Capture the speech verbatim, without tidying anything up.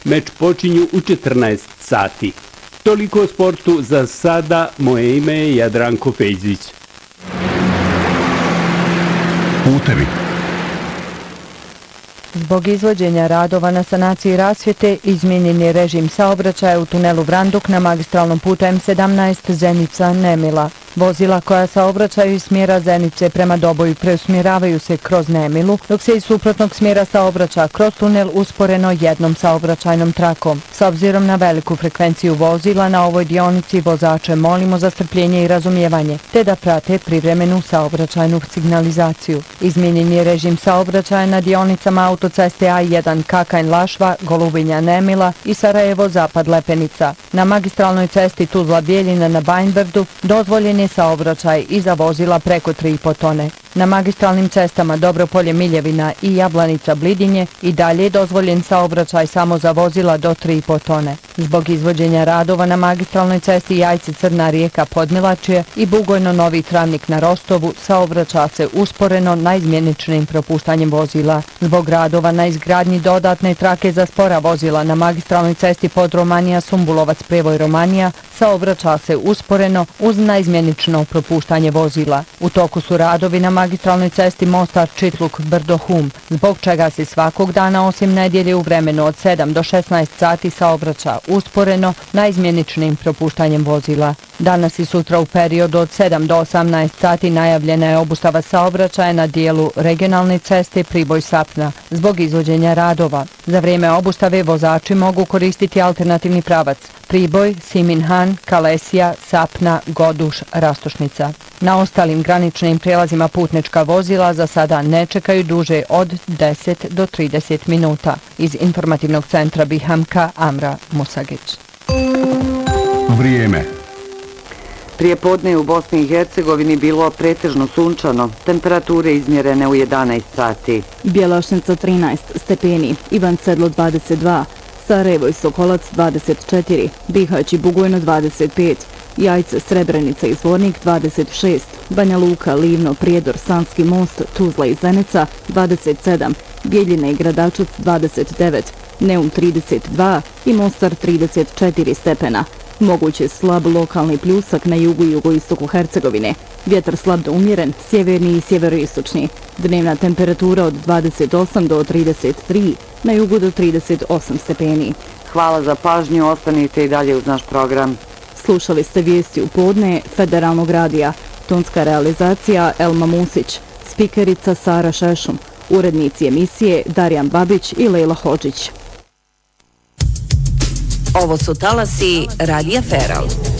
Meč počinju u četrnaest sati. Toliko o sportu za sada. Moje ime je Jadranko Fejzić. Putevi. Zbog izvođenja radova na sanaciji rasvjete izmijenjen je režim saobraćaja u tunelu Vranduk na magistralnom putu M sedamnaest Zenica-Nemila. Vozila koja saobraćaju iz smjera Zenice prema Doboju preusmjeravaju se kroz Nemilu, dok se iz suprotnog smjera saobraća kroz tunel usporeno jednom saobraćajnom trakom. S obzirom na veliku frekvenciju vozila na ovoj dionici vozače molimo za strpljenje i razumijevanje, te da prate privremenu saobraćajnu signalizaciju. Izmijenjen je režim saobraćaja na dionicama autoceste A jedan Kakajn-Lašva, Golubinja-Nemila i Sarajevo-Zapad-Lepenica. Na magistralnoj cesti Tuzla-Bijeljina na Bajnbrdu dozvoljen je saobraćaj i za vozila preko tri i po tone. Na magistralnim cestama Dobropolje-Miljevina i Jablanica-Blidinje i dalje je dozvoljen saobraćaj samo za vozila do tri i po tone. Zbog izvođenja radova na magistralnoj cesti Jajce-Crna Rijeka Podmilačije i Bugojno-Novi Travnik na Rostovu saobraća se usporeno naizmjeničnim propuštanjem vozila. Zbog radova na izgradnji dodatne trake za spora vozila na magistralnoj cesti Podromanija-Sumbulovac-Prevoj-Romanija saobraća se usporeno uz naizmjenično propuštanje vozila. U toku su radovi na magistralnoj cesti Mostar-Čitluk-Brdo-Hum, zbog čega se svakog dana osim nedjelje u vremenu od sedam do šesnaest sati saobraća usporeno naizmjeničnim propuštanjem vozila. Danas i sutra u periodu od sedam do osamnaest sati najavljena je obustava saobraćaja na dijelu regionalne ceste Priboj-Sapna zbog izvođenja radova. Za vrijeme obustave vozači mogu koristiti alternativni pravac Priboj, Siminhan, Kalesija, Sapna, Goduš, Rastošnica. Na ostalim graničnim prijelazima putnička vozila za sada ne čekaju duže od deset do trideset minuta. Iz informativnog centra Bihamka, Amra Musagić. Vrijeme. Prije podne u Bosni i Hercegovini bilo pretežno sunčano, temperature izmjerene u jedanaest sati. Bjelašnica trinaest stepeni, Ivan Sedlo dvadeset dva, Sarajevo i Sokolac dvadeset četiri, Bihać i Bugojno dvadeset pet, Jajce, Srebrenica i Zvornik dvadeset šest, Banja Luka, Livno, Prijedor, Sanski most, Tuzla i Zenica dvadeset sedam, Bijeljina i Gradačac dvadeset devet, Neum trideset dva i Mostar trideset četiri stepena. Moguće slab lokalni pljusak na jugu i jugoistoku Hercegovine. Vjetar slab do umjeren, sjeverni i sjeveroistočni. Dnevna temperatura od dvadeset osam do trideset tri, na jugu do trideset osam stepeni. Hvala za pažnju, ostanite i dalje uz naš program. Slušali ste vijesti u podne Federalnog radija. Tonska realizacija Elma Musić, spikerica Sara Šešum, urednici emisije Darjan Babić i Lejla Hodžić. Ovo su talasi Radija Feral.